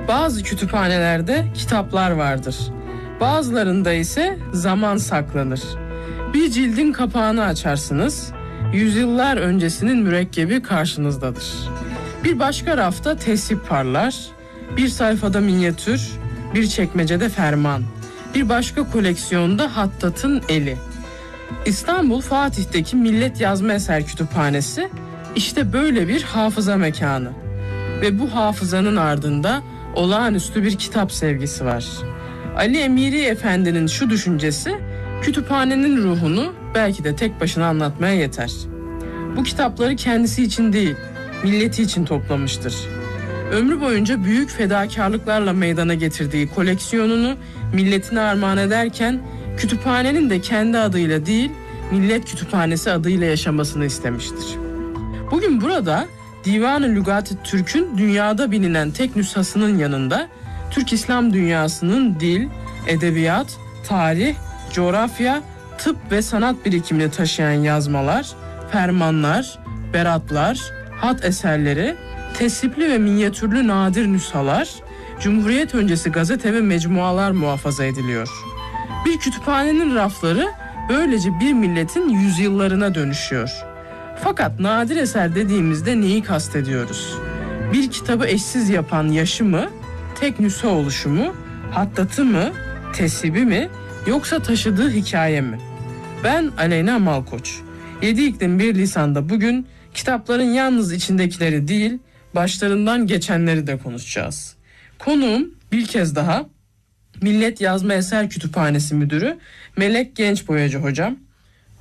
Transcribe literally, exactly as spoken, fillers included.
Bazı kütüphanelerde kitaplar vardır. Bazılarında ise zaman saklanır. Bir cildin kapağını açarsınız, yüzyıllar öncesinin mürekkebi karşınızdadır. Bir başka rafta tesip parlar, bir sayfada minyatür, bir çekmecede ferman, bir başka koleksiyonda hattatın eli. İstanbul Fatih'teki Millet Yazma Eser Kütüphanesi işte böyle bir hafıza mekanı. Ve bu hafızanın ardında olağanüstü bir kitap sevgisi var. Ali Emiri Efendi'nin şu düşüncesi kütüphanenin ruhunu belki de tek başına anlatmaya yeter. Bu kitapları kendisi için değil, milleti için toplamıştır. Ömrü boyunca büyük fedakarlıklarla meydana getirdiği koleksiyonunu milletine armağan ederken kütüphanenin de kendi adıyla değil, Millet Kütüphanesi adıyla yaşamasını istemiştir. Bugün burada Divan-ı Lügat-ı Türk'ün dünyada bilinen tek nüshasının yanında Türk İslam dünyasının dil, edebiyat, tarih, coğrafya, tıp ve sanat birikimini taşıyan yazmalar, fermanlar, beratlar, hat eserleri, tesipli ve minyatürlü nadir nüshalar, Cumhuriyet öncesi gazete ve mecmualar muhafaza ediliyor. Bir kütüphanenin rafları böylece bir milletin yüzyıllarına dönüşüyor. Fakat nadir eser dediğimizde neyi kastediyoruz? Bir kitabı eşsiz yapan yaşı mı, tek nüsha oluşu mu, hattatı mı, tesibi mi, yoksa taşıdığı hikaye mi? Ben Aleyna Malkoç. Yedi iklim bir lisanda bugün kitapların yalnız içindekileri değil, başlarından geçenleri de konuşacağız. Konuğum bir kez daha Millet Yazma Eser Kütüphanesi Müdürü Melek Gençboyacı hocam.